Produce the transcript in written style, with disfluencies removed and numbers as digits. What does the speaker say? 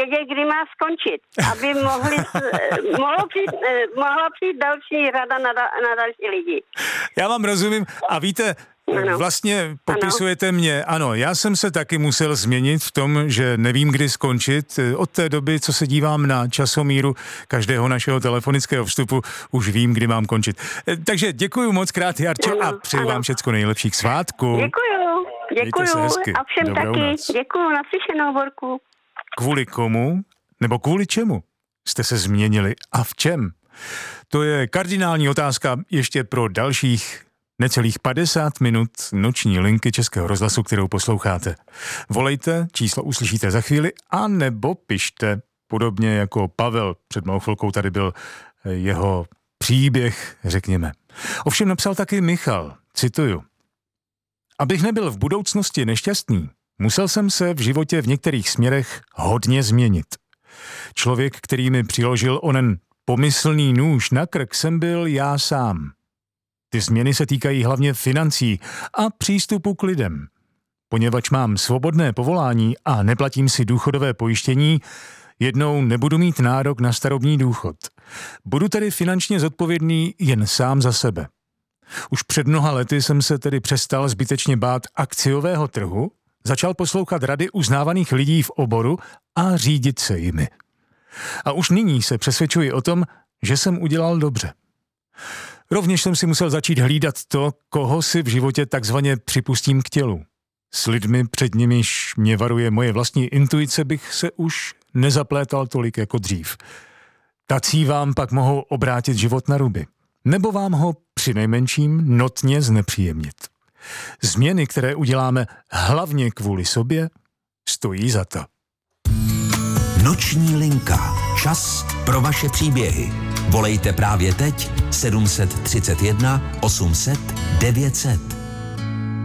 vědět, kdy má skončit, aby mohla přijít další rada na další lidi. Já vám rozumím a víte, vlastně popisujete mě. Ano, já jsem se taky musel změnit v tom, že nevím, kdy skončit. Od té doby, co se dívám na časomíru každého našeho telefonického vstupu, už vím, kdy mám končit. Takže děkuju moc krát, Jarčo, a přeju vám všecko nejlepších svátků. Děkuju a všem Dobrou taky. noc. Děkuju, naslyšenou, Borku. Kvůli komu nebo kvůli čemu jste se změnili a v čem? To je kardinální otázka ještě pro dalších necelých 50 minut noční linky Českého rozhlasu, kterou posloucháte. Volejte, číslo uslyšíte za chvíli, a nebo pište, podobně jako Pavel. Před malou chvilkou tady byl jeho příběh, řekněme. Ovšem napsal taky Michal, cituju. Abych nebyl v budoucnosti nešťastný, musel jsem se v životě v některých směrech hodně změnit. Člověk, který mi přiložil onen pomyslný nůž na krk, jsem byl já sám. Ty změny se týkají hlavně financí a přístupu k lidem. Poněvadž mám svobodné povolání a neplatím si důchodové pojištění, jednou nebudu mít nárok na starobní důchod. Budu tedy finančně zodpovědný jen sám za sebe. Už před mnoha lety jsem se tedy přestal zbytečně bát akciového trhu, začal poslouchat rady uznávaných lidí v oboru a řídit se jimi. A už nyní se přesvědčuji o tom, že jsem udělal dobře. Rovněž jsem si musel začít hlídat to, koho si v životě takzvaně připustím k tělu. S lidmi, před nimiž mě varuje moje vlastní intuice, bych se už nezaplétal tolik jako dřív. Tací vám pak mohou obrátit život na ruby. Nebo vám ho přinejmenším notně znepříjemnit. Změny, které uděláme hlavně kvůli sobě, stojí za to. Noční linka. Čas pro vaše příběhy. Volejte právě teď 731 800 900.